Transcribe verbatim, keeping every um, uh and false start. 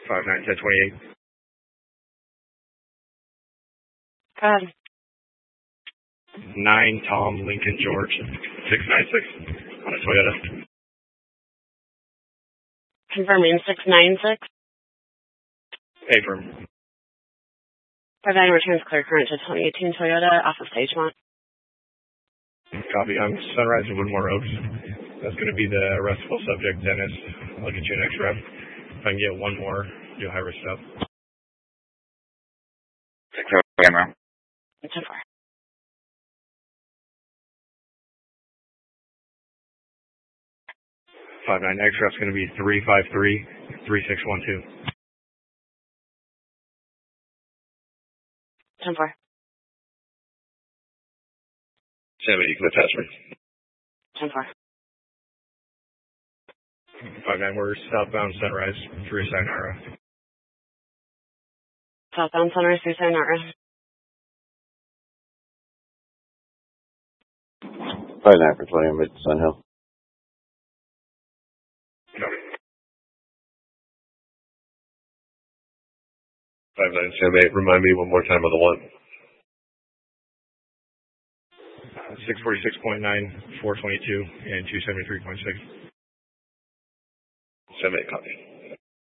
five nine ten twenty-eight. Go ahead. nine Tom Lincoln George six nine six on a Toyota. Confirming six nine six. Hey, firm. five nine returns clear current to twenty eighteen Toyota off of Sagemont. Copy. I'm Sunrise and Woodmore Oaks. That's going to be the arrestable subject, Dennis. I'll get you an X-Rev. If I can get one more, do high risk stuff. six oh camera. It's so far. five nine X-Ref's going to be three five three three six one two. ten four. Sam, you can attach me. ten four. five nine, we're southbound Sunrise through Sayonara. Southbound Sunrise through Sayonara. five nine for twenty mid Sun Hill. Copy. five nine Sam eight, remind me one more time of the one. six forty-six point nine, four twenty-two, and two seventy-three point six. Sam eight, copy.